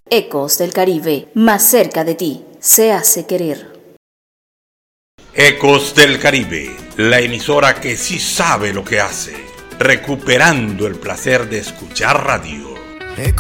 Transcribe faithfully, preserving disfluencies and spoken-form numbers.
Ecos del Caribe, más cerca de ti, se hace querer. Ecos del Caribe, la emisora que sí sabe lo que hace, recuperando el placer de escuchar radio.